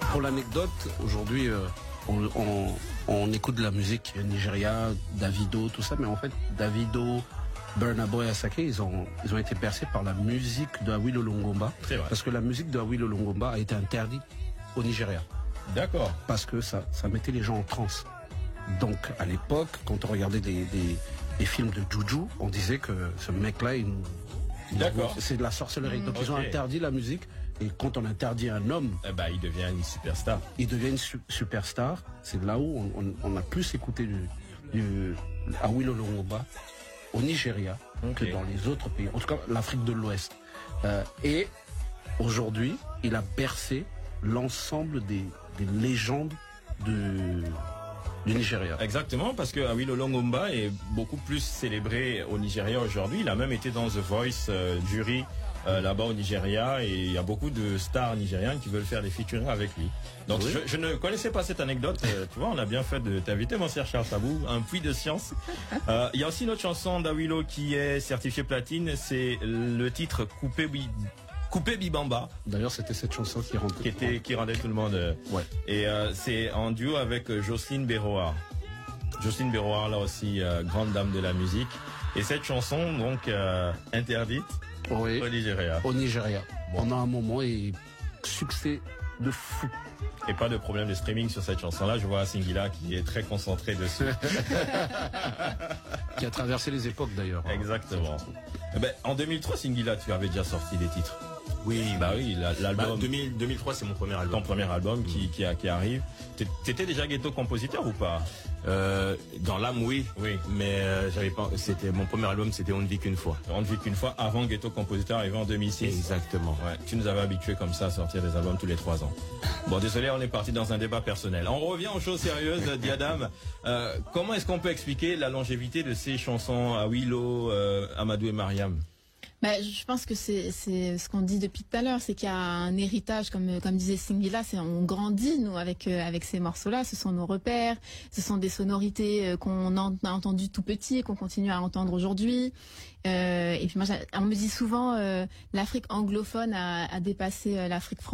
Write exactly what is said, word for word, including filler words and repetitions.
Pour l'anecdote, aujourd'hui, euh, on, on, on écoute de la musique Nigeria, Davido, tout ça, mais en fait, Davido, Burna Boy et Asake, ils ont, ils ont été percés par la musique de Awilo Longomba. C'est vrai. Parce que la musique de Awilo Longomba a été interdite au Nigeria. D'accord. Parce que ça, ça mettait les gens en transe. Donc, à l'époque, quand on regardait des, des, des films de Juju, on disait que ce mec-là, il nous... D'accord. C'est de la sorcellerie. Donc, Ok. ils ont interdit la musique. Et quand on interdit un homme, Eh ben, il devient une superstar. il devient une su- superstar. C'est là où on, on, on a plus écouté du, du Awilo Longomba au Nigeria Ok. que dans les autres pays. En tout cas, l'Afrique de l'Ouest. Euh, et aujourd'hui, il a bercé l'ensemble des, des légendes de, du Nigeria. Exactement, parce que Awilo Longomba est beaucoup plus célébré au Nigeria aujourd'hui. Il a même été dans The Voice euh, jury euh, là-bas au Nigeria, et il y a beaucoup de stars nigérianes qui veulent faire des featuring avec lui. Donc Oui. je, je ne connaissais pas cette anecdote. Euh, tu vois, on a bien fait de t'inviter, mon cher Charles Sabou, un puits de science. Euh, Il y a aussi une autre chanson d'Awilo qui est certifiée platine, c'est le titre Coupé Bi- Coupé Bibamba, D'ailleurs, c'était cette chanson qui rentre. qui était qui rendait tout le monde. euh, Ouais. Et euh, c'est en duo avec euh, Jocelyne Béroard. Jocelyne Béroard, là aussi, euh, grande dame de la musique. Et cette chanson, donc, euh, interdite Oui. au Nigeria. Au Nigeria. Bon. Pendant un moment, et succès de fou. Et pas de problème de streaming sur cette chanson-là. Je vois Singila qui est très concentré dessus. Qui a traversé les époques d'ailleurs. Exactement. Eh ben, en deux mille trois, Singila, tu avais déjà sorti des titres. Oui, Bah oui, la- Bah, l'album, deux mille, deux mille trois, c'est mon premier ton album. premier album qui, qui, a- qui arrive. T'é- T'étais déjà ghetto compositeur ou pas? Euh, dans l'âme, oui. Oui. Mais euh, j'avais pas. C'était mon premier album, c'était On ne vit qu'une fois. On ne vit qu'une fois, avant Ghetto Compositeur arrivé en deux mille six. Exactement. Ouais, tu nous avais habitués comme ça à sortir des albums tous les trois ans. Bon, désolé, on est parti dans un débat personnel. On revient aux choses sérieuses, Diadam. Euh, comment est-ce qu'on peut expliquer la longévité de ces chansons à Willow, euh, Amadou et Mariam? Bah, je pense que c'est c'est ce qu'on dit depuis tout à l'heure, c'est qu'il y a un héritage, comme comme disait Singila, c'est on grandit nous avec euh, avec ces morceaux-là. Ce sont nos repères, ce sont des sonorités euh, qu'on en- a entendues tout petit et qu'on continue à entendre aujourd'hui. Euh, et puis moi, j'a- on me dit souvent, euh, l'Afrique anglophone a, a dépassé euh, l'Afrique française.